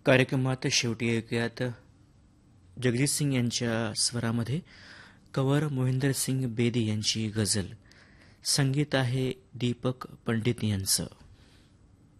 कार्यक्रमात शेवटी ऐकूयात जगजीत सिंग यांच्या स्वरामध्ये कवर मोहिंदर सिंग बेदी यांची गझल. संगीत आहे दीपक पंडित यांचं.